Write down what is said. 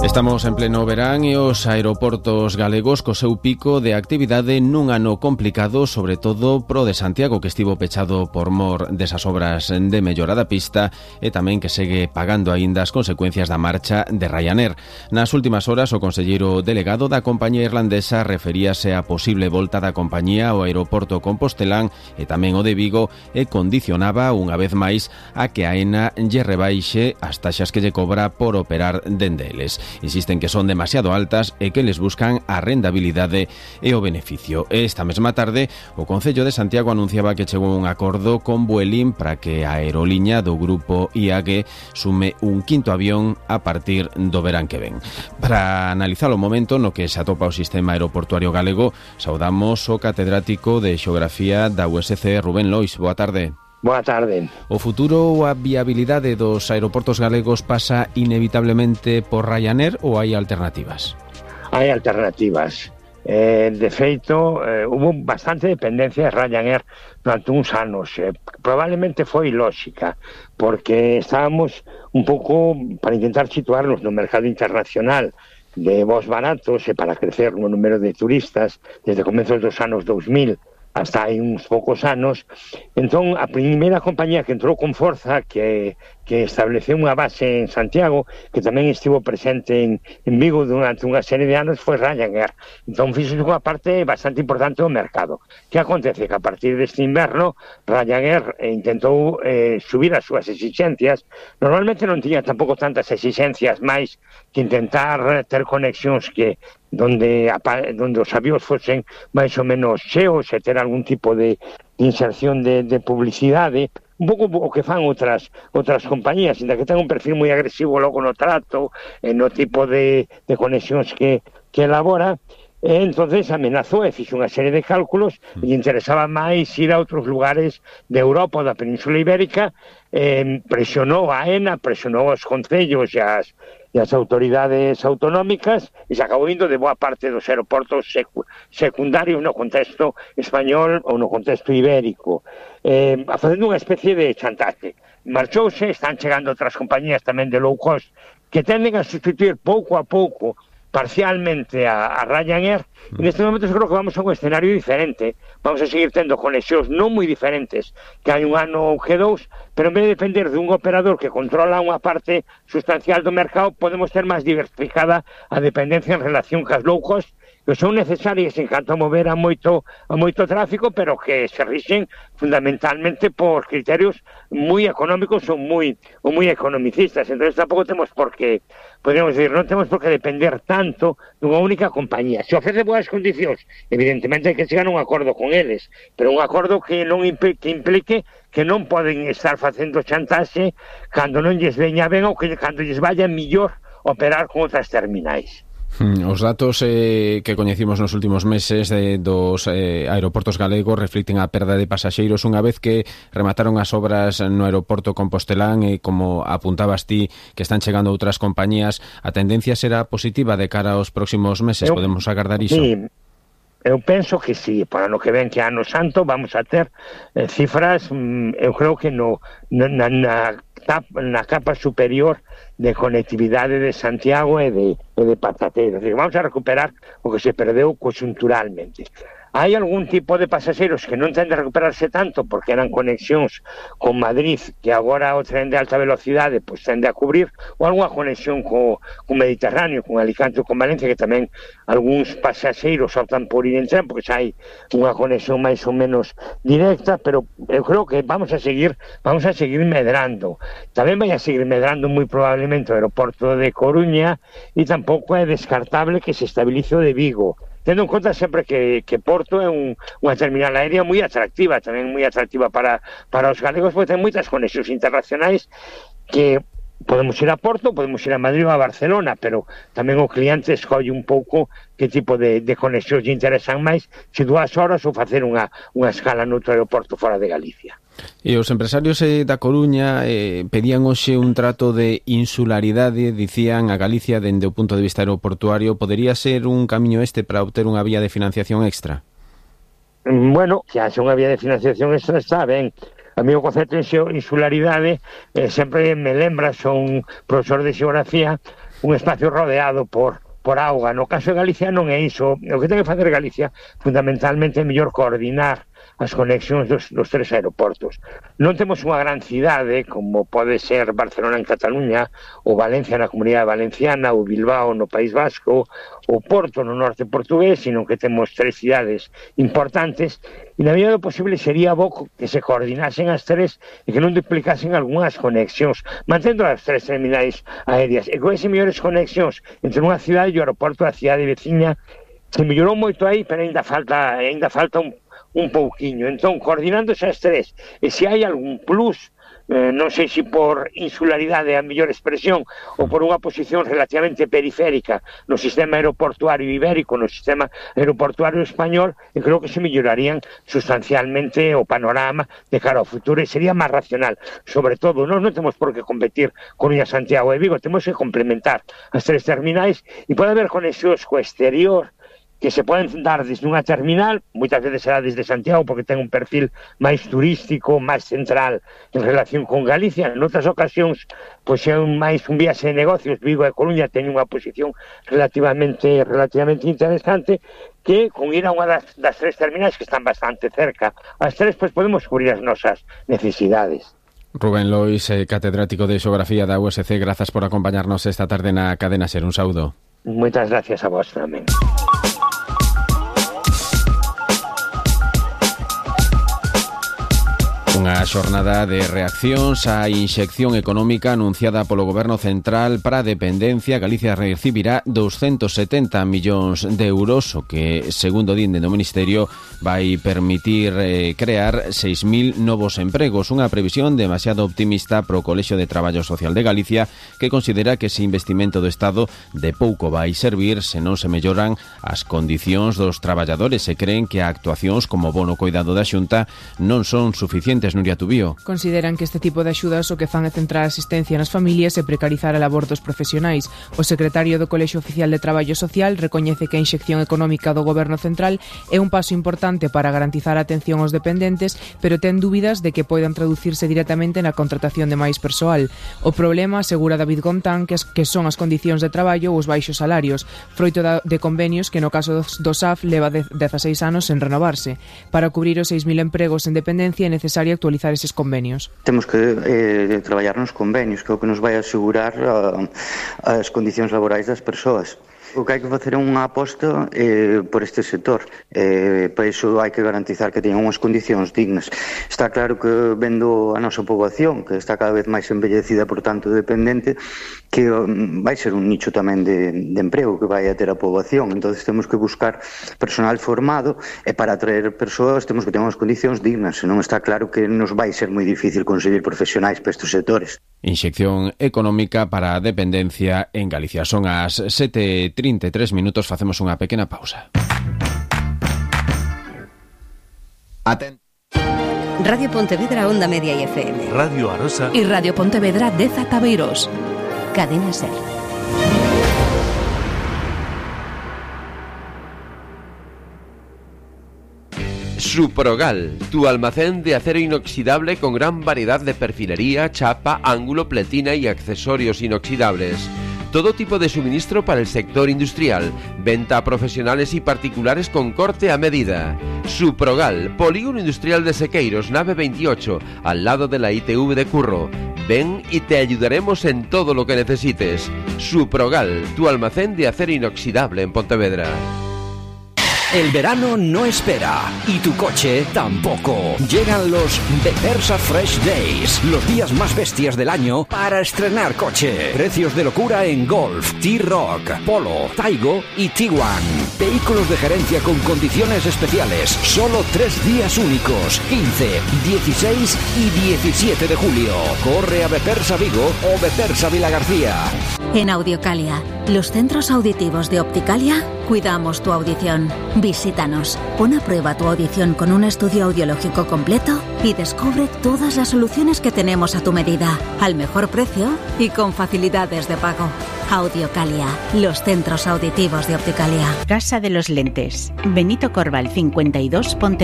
Estamos en pleno verán e os aeroportos galegos co seu pico de actividade nun ano complicado, sobre todo pro de Santiago, que estivo pechado por mor desas obras de mellora da pista e tamén que segue pagando aínda as consecuencias da marcha de Ryanair. Nas últimas horas, o conselleiro delegado da compañía irlandesa referíase á posible volta da compañía ao aeroporto compostelán e tamén o de Vigo e condicionaba unha vez máis a que AENA lle rebaixe as taxas que lle cobra por operar dende eles. Insisten que son demasiado altas e que les buscan a rendabilidade e o beneficio. Esta mesma tarde, o Concello de Santiago anunciaba que chegou un acordo con Vueling para que a aeroliña do grupo IAG sume un quinto avión a partir do verán que ven. Para analizar o momento no que se atopa o sistema aeroportuario galego, saudamos o catedrático de Xeografía da USC, Rubén Lois. Boa tarde. Boa tarde. O futuro ou a viabilidade dos aeroportos galegos pasa inevitablemente por Ryanair ou hai alternativas? Hai alternativas. De feito, hubo bastante dependencia de Ryanair durante uns anos. Probablemente foi lógica, porque estábamos un pouco para intentar situarnos no mercado internacional de voos baratos e para crecer no número de turistas desde comezos dos anos 2000 hasta hai uns poucos anos. Entón, a primeira compañía que entrou con forza, que estableceu unha base en Santiago, que tamén estivo presente en Vigo durante unha serie de anos, foi Ryanair. Entón, fixo unha parte bastante importante do mercado. Que acontece? Que a partir deste inverno, Ryanair intentou subir as súas exigencias. Normalmente non tiña tampouco tantas exigencias máis que intentar ter conexións que donde os avións fosen máis ou menos cheos e ter algún tipo de inserción de publicidade, un pouco o que fan outras compañías, ainda que ten un perfil moi agresivo logo no trato, no tipo de conexións que elabora. Entonces amenazou e fixo unha serie de cálculos e interesaba máis ir a outros lugares de Europa ou da Península Ibérica. Presionou a AENA, presionou os concellos e as autoridades autonómicas e se acabou indo de boa parte dos aeroportos secundarios no contexto español ou no contexto ibérico, facendo unha especie de chantaje. Marchouse, están chegando outras compañías tamén de low cost que tenden a sustituir pouco a pouco parcialmente a Ryanair. En este momento creo que vamos a un escenario diferente. Vamos a seguir tendo conexións non moi diferentes que hai un ano ou que dous, pero en vez de depender dun operador que controla unha parte sustancial do mercado, podemos ter máis diversificada a dependencia en relación cas low cost, que son necesarias en canto a mover a moito tráfico, pero que se rixen fundamentalmente por criterios moi económicos ou moi economicistas. Entonces tampouco temos por que, podríamos decir, non temos por que depender tanto dunha única compañía. Se ofrece boas condicións, evidentemente hai que chegar a un acordo con eles, pero un acordo que non implique que non poden estar facendo chantaxe cando non lles veña ben ou que cando lles vaya millor operar con outras terminais. Os datos que coñecimos nos últimos meses dos aeroportos galegos reflicten a perda de pasaxeiros unha vez que remataron as obras no aeroporto compostelán e, como apuntabas ti, que están chegando outras compañías. A tendencia será positiva de cara aos próximos meses? Podemos agardar iso? Sí, eu penso que sí. Para no que ven que ano santo vamos a ter cifras, eu creo que na capa superior de conectividade de Santiago e de Patatero. Vamos a recuperar o que se perdeu conxunturalmente. Hai algún tipo de pasaxeiros que non tenden a recuperarse tanto porque eran conexións con Madrid, que agora o tren de alta velocidade pues tende a cubrir, ou algunha conexión co Mediterráneo, con Alicante ou con Valencia, que tamén algúns pasaxeiros optan por ir en tren porque xa hai unha conexión máis ou menos directa, pero eu creo que vamos a seguir medrando. Tamén vai a seguir medrando moi probablemente o aeroporto de Coruña e tampouco é descartable que se estabilice o de Vigo, tendo en conta sempre que Porto é unha terminal aérea moi atractiva, tamén moi atractiva para os galegos, porque ten moitas conexións internacionais que podemos ir a Porto, podemos ir a Madrid ou a Barcelona, pero tamén o cliente escolle un pouco que tipo de conexións lle interesan máis, se 2 horas ou facer unha escala noutro aeroporto fora de Galicia. E os empresarios da Coruña pedían hoxe un trato de insularidade, dicían a Galicia dende o punto de vista aeroportuario. Podería ser un camiño para obter unha vía de financiación extra? Bueno, se haxe unha vía de financiación extra está ben. A mí o concepto de insularidade sempre me lembra, son profesor de xeografía, un espacio rodeado por auga. No caso de Galicia non é iso. O que ten que facer Galicia fundamentalmente é mellor coordinar as conexións dos tres aeroportos. Non temos unha gran cidade como pode ser Barcelona en Cataluña, ou Valencia na Comunidade Valenciana, ou Bilbao no País Vasco, ou Porto no norte portugués, sino que temos tres cidades importantes, e na medida do posible sería bo que se coordinasen as tres e que non duplicasen algunhas conexións, mantendo as tres terminais aéreas, e con esas mellores conexións entre unha cidade e o aeroporto da cidade veciña. Se mellorou moito aí, pero ainda falta un pouquiño. Entón, coordinándose as tres, e se hai algún plus, non sei se por insularidade é a mellor expresión, ou por unha posición relativamente periférica no sistema aeroportuario ibérico, no sistema aeroportuario español, e creo que se mellorarían sustancialmente o panorama de cara ao futuro, e sería máis racional. Sobre todo, nós non temos por que competir con Coruña, Santiago e Vigo, temos que complementar as tres terminais, e pode haber conexións co exterior que se poden dar desde unha terminal, moitas veces será desde Santiago porque ten un perfil máis turístico, máis central en relación con Galicia. En outras ocasións, pois é máis un viaxe de negocios. Vigo e Coruña teñen unha posición relativamente interesante, que con ir a unha das tres terminais que están bastante cerca, as tres, pois podemos cubrir as nosas necesidades. Rubén Lois, catedrático de Xeografía da USC, grazas por acompañarnos esta tarde na Cadena Ser. Un saúdo. Moitas gracias a vos tamén. Unha xornada de reaccións á inxección económica anunciada polo Goberno Central para a dependencia. Galicia recibirá 270 millóns de euros, o que, segundo din do Ministerio, vai permitir crear 6.000 novos empregos. Unha previsión demasiado optimista pro Colexio de Traballo Social de Galicia, que considera que ese investimento do Estado de pouco vai servir se non se melloran as condicións dos traballadores, e creen que actuacións como bono coidado da Xunta non son suficientes. Nuria Tubío. Consideran que este tipo de axudas o que fan é centrar a asistencia nas familias e precarizar a labor dos profesionais. O secretario do Colexio Oficial de Traballo Social recoñece que a inxección económica do Goberno Central é un paso importante para garantizar a atención aos dependentes, pero ten dúbidas de que poidan traducirse directamente na contratación de máis persoal. O problema, asegura David Gontán, que son as condicións de traballo ou os baixos salarios, froito de convenios que no caso do SAF leva 16 anos en renovarse. Para cubrir os 6.000 empregos en dependencia é necesario actualizar eses convenios. Temos que traballar nos convenios, que é o que nos vai asegurar as condicións laborais das persoas. O que hai que facer é unha aposta por este sector. Para iso hai que garantizar que teñan unhas condicións dignas. Está claro que vendo a nosa poboación, que está cada vez máis envellecida, por tanto dependente, que vai ser un nicho tamén de emprego que vai a ter a poboación. Entón temos que buscar personal formado, e para atraer persoas temos que ter unhas condicións dignas, senón está claro que nos vai ser moi difícil conseguir profesionais para estes sectores. Inxección económica para a dependencia en Galicia. Son as 7:33 minutos, facemos unha pequena pausa. Radio Pontevedra, Onda Media y FM. Radio Arosa y Radio Pontevedra de Zataveiros. Cadena Ser. Suprogal, tu almacén de acero inoxidable con gran variedad de perfilería, chapa, ángulo, pletina y accesorios inoxidables. Todo tipo de suministro para el sector industrial, venta a profesionales y particulares con corte a medida. Suprogal, Polígono Industrial de Sequeiros, nave 28, al lado de la ITV de Curro. Ven y te ayudaremos en todo lo que necesites. Suprogal, tu almacén de acero inoxidable en Pontevedra. El verano no espera y tu coche tampoco. Llegan los Bepersa Fresh Days, los días más bestias del año para estrenar coche. Precios de locura en Golf, T-Roc, Polo, Taigo y Tiguan. Vehículos de gerencia con condiciones especiales. Solo 3 días únicos, 15, 16 y 17 de julio. Corre a Bepersa Vigo o Bepersa Vilagarcía. En Audiocalia, los centros auditivos de Opticalia, cuidamos tu audición. Visítanos, pon a prueba tu audición con un estudio audiológico completo y descubre todas las soluciones que tenemos a tu medida, al mejor precio y con facilidades de pago. Audiocalia, los centros auditivos de Opticalia. Casa de los Lentes, Benito Corval 52, Ponte